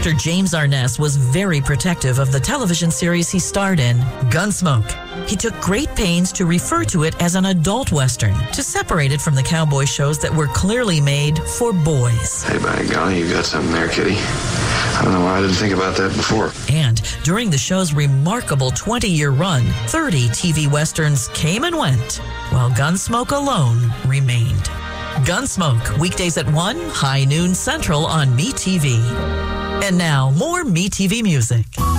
Director James Arness was very protective of the television series he starred in, Gunsmoke. He took great pains to refer to it as an adult Western, to separate it from the cowboy shows that were clearly made for boys. Hey, by golly, you got something there, kitty. I don't know why I didn't think about that before. And during the show's remarkable 20-year run, 30 TV Westerns came and went, while Gunsmoke alone remained. Gunsmoke, weekdays at 1, high noon central on MeTV. And now, more MeTV music.